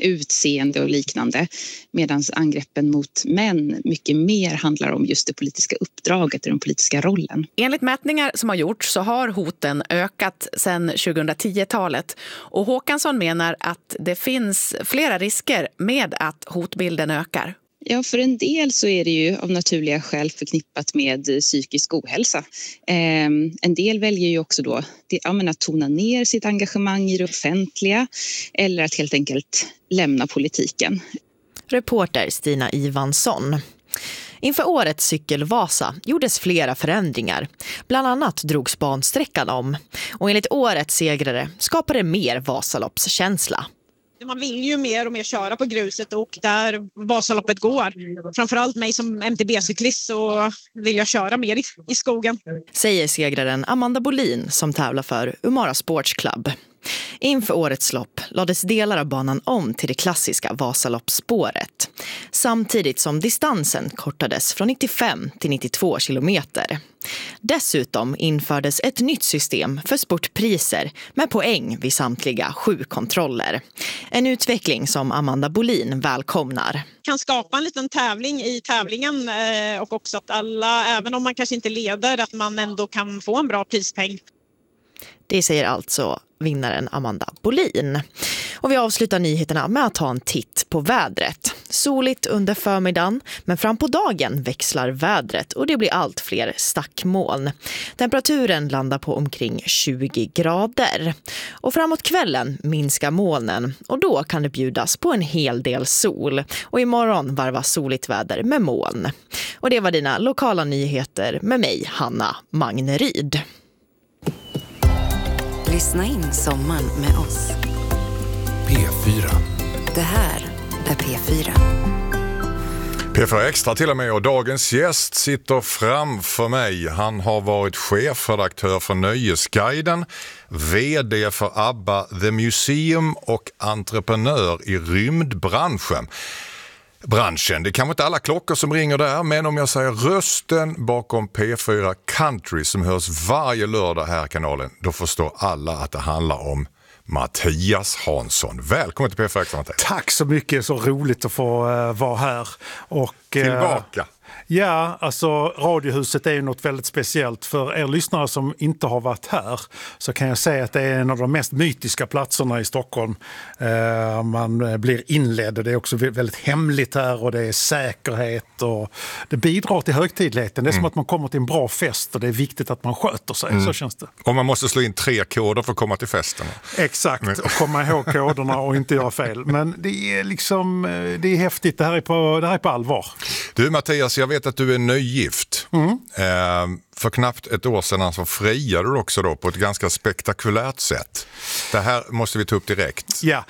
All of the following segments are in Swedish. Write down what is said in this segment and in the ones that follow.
utseende och liknande. Medan angreppen mot män mycket mer handlar om just det politiska uppdraget och den politiska rollen. Enligt mätningar som har gjorts så har hoten ökat sedan 2010-talet. Och Håkansson menar att det finns flera risker med att hotbilden ökar. Ja, för en del så är det ju av naturliga skäl förknippat med psykisk ohälsa. En del väljer ju också då att tona ner sitt engagemang i det offentliga eller att helt enkelt lämna politiken. Reporter Stina Ivansson. Inför årets cykelvasa gjordes flera förändringar. Bland annat drogs bansträckan om. Och enligt årets segrare skapade mer Vasaloppskänsla. Man vill ju mer och mer köra på gruset och där Vasaloppet går. Framförallt mig som MTB-cyklist så vill jag köra mer i skogen. Säger segraren Amanda Bolin som tävlar för Umara Sports Club. Inför årets lopp lades delar av banan om till det klassiska Vasaloppsspåret. Samtidigt som distansen kortades från 95 till 92 kilometer. Dessutom infördes ett nytt system för sportpriser med poäng vid samtliga 7 kontroller. En utveckling som Amanda Bolin välkomnar. Kan skapa en liten tävling i tävlingen och också att alla, även om man kanske inte leder, att man ändå kan få en bra prispeng. Det säger alltså vinnaren Amanda Bolin. Och vi avslutar nyheterna med att ta en titt på vädret. Soligt under förmiddagen, men fram på dagen växlar vädret och det blir allt fler stackmoln. Temperaturen landar på omkring 20 grader. Och framåt kvällen minskar molnen och då kan det bjudas på en hel del sol. Och imorgon varvas soligt väder med moln. Och det var dina lokala nyheter med mig, Hanna Magneryd. Lyssna in sommaren med oss. P4. Det här är P4. P4 Extra till och med, och dagens gäst sitter framför mig. Han har varit chefredaktör för Nöjesguiden, vd för ABBA The Museum och entreprenör i rymdbranschen. Det kan vara inte alla klockor som ringer där, men om jag säger rösten bakom P4 Country som hörs varje lördag här i kanalen, då förstår alla att det handlar om Mattias Hansson. Välkommen till P4 Extra, Mattias. Tack så mycket, så roligt att få vara här. Och, tillbaka. Ja, alltså Radiohuset är ju något väldigt speciellt. För er lyssnare som inte har varit här så kan jag säga att det är en av de mest mytiska platserna i Stockholm. Man blir inledd och det är också väldigt hemligt här och det är säkerhet och det bidrar till högtidligheten. Det är som att man kommer till en bra fest och det är viktigt att man sköter sig, så känns det. Och man måste slå in 3 koder för att komma till festen. Exakt, och komma ihåg koderna och inte göra fel. Men det är liksom, det är häftigt, det här är på allvar. Du Mattias, jag vet att du är nygift. För knappt ett år sedan så friade du också då på ett ganska spektakulärt sätt. Det här måste vi ta upp direkt. Ja,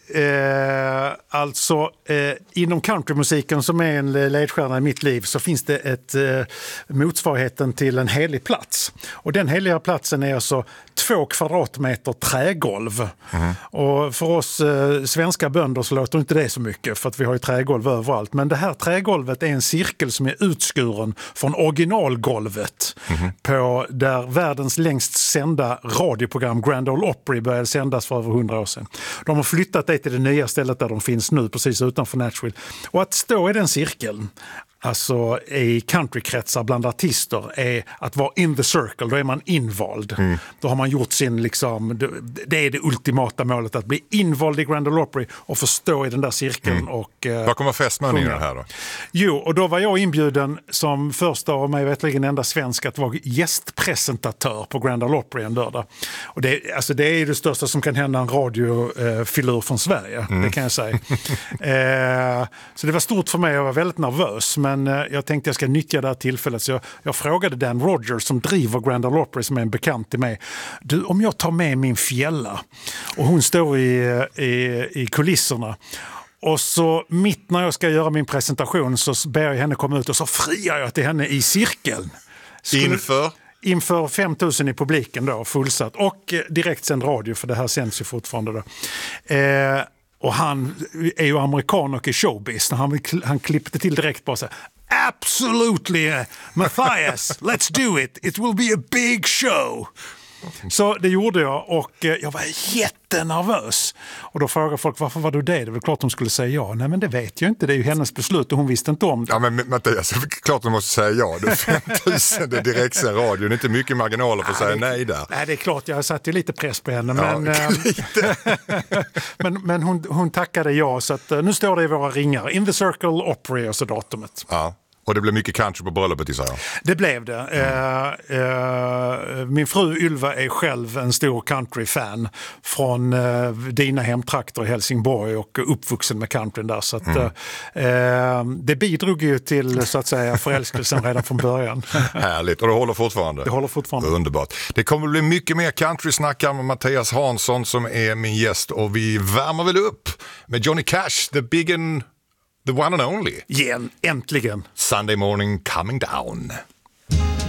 inom countrymusiken som är en ledstjärna i mitt liv så finns det ett motsvarigheten till en helig plats. Och den heliga platsen är alltså 2 kvadratmeter trägolv. Och för oss svenska bönder så låter inte det så mycket för att vi har ju trägolv överallt. Men det här trägolvet är en cirkel som är utskuren från originalgolvet på där världens längst sända radioprogram Grand Ole Opry började sändas för över 100 år sedan. De har flyttat det till det nya stället där de finns nu, precis utanför Nashville. Och att stå i den cirkeln, alltså i countrykretsar bland artister, är att vara in the circle, då är man invald. Då har man gjort sin, liksom, det är det ultimata målet, att bli invald i Grand Ole Opry och förstå i den där cirkeln. Vad kommer festmönningen här då? Jo, och då var jag inbjuden som första och mig vetligen enda svensk att vara gästpresentatör på Grand Ole Opry en lördag. Och det är ju det största som kan hända en radiofilur från Sverige, det kan jag säga. Så det var stort för mig, jag var väldigt nervös, men jag tänkte jag ska nyttja det här tillfället, så jag frågade Dan Rogers som driver Grand Ole Opry, som är en bekant till mig. Du, om jag tar med min fjälla och hon står i kulisserna och så mitt när jag ska göra min presentation så ber jag henne komma ut och så friar jag till henne i cirkeln. Inför 5 000 i publiken då, fullsatt. Och direkt sänd radio, för det här sänds ju fortfarande då. Och han är ju amerikan och i showbiz. Han klippte till direkt bara så här: Absolutely, Mattias, let's do it. It will be a big show. Så det gjorde jag och jag var jättenervös. Och då frågade folk, varför var du det? Det är väl klart de skulle säga ja. Nej, men det vet jag inte. Det är ju hennes beslut och hon visste inte om det. Ja, men Mattias, klart de måste säga ja. Det är 5000, det är direktsänd radio. Det är inte mycket marginaler för att säga nej där. Nej, det är klart. Jag satte ju lite press på henne. Ja, men hon tackade ja. Så att, nu står det i våra ringar. In the Circle Opry och så datumet. Ja. Och det blev mycket country på bröllopet i sig. Det blev det. Min fru Ylva är själv en stor country-fan från dina hemtrakter i Helsingborg och uppvuxen med countryn där. Så att, det bidrog ju till så att säga förälskelsen redan från början. Härligt, och det håller fortfarande. Det håller fortfarande. Underbart. Det kommer bli mycket mer country-snack med Mattias Hansson som är min gäst och vi värmer väl upp med Johnny Cash, the big and the one and only. Igen, äntligen. Sunday morning coming down.